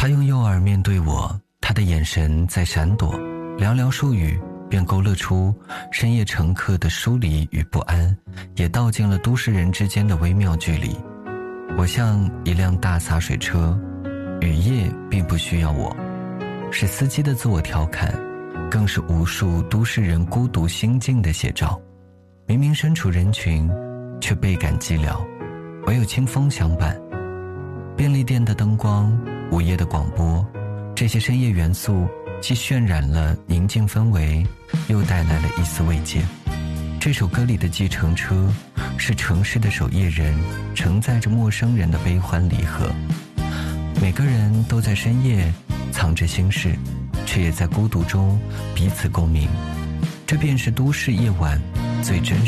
他用右耳面对我，他的眼神在闪躲，寥寥数语便勾勒出深夜乘客的疏离与不安，也道尽了都市人之间的微妙距离。我像一辆大洒水车，雨夜并不需要我，是司机的自我调侃，更是无数都市人孤独心境的写照。明明身处人群，却倍感寂寥，唯有清风相伴。便利店的灯光，午夜的广播，这些深夜元素既渲染了宁静氛围，又带来了一丝慰藉。这首歌里的计程车是城市的守夜人，承载着陌生人的悲欢离合。每个人都在深夜藏着心事，却也在孤独中彼此共鸣。这便是都市夜晚最真实